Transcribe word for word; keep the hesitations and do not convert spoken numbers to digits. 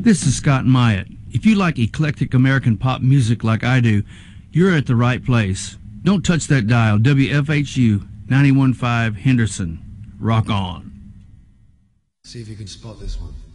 This is Scott Myatt. If you like eclectic American pop music like I do, you're at the right place. Don't touch that dial. W F H U ninety-one point five Henderson. Rock on. See if you can spot this one.